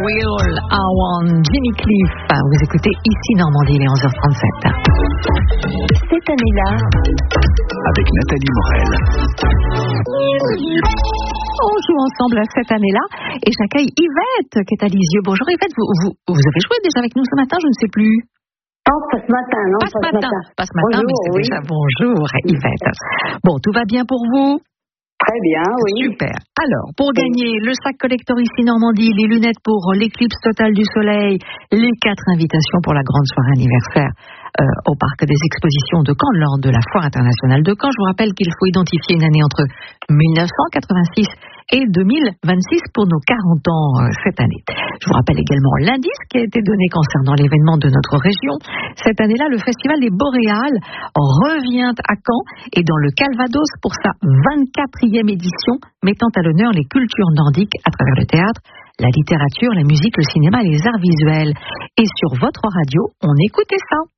Will I Want, Jimmy Cliff. Vous écoutez ici Normandie, il est 11h37. Cette année-là, avec Nathalie Morel. On joue ensemble cette année-là et j'accueille Yvette qui est à Lisieux. Bonjour Yvette, vous avez joué déjà avec nous ce matin, je ne sais plus. non, pas ce matin, non, Pas ce matin, mais c'est déjà bonjour Yvette. Bon, tout va bien pour vous? Très bien, oui. Super. Alors, pour gagner le sac collector ici Normandie, les lunettes pour l'éclipse totale du soleil, les 4 invitations pour la grande soirée anniversaire au parc des expositions de Caen lors de la foire internationale de Caen. Je vous rappelle qu'il faut identifier une année entre 1986 et 2026 pour nos 40 ans cette année. Je vous rappelle également l'indice qui a été donné concernant l'événement de notre région. Cette année-là, le Festival des Boréales revient à Caen et dans le Calvados pour sa 24e édition, mettant à l'honneur les cultures nordiques à travers le théâtre, la littérature, la musique, le cinéma et les arts visuels. Et sur votre radio, on écoutait ça.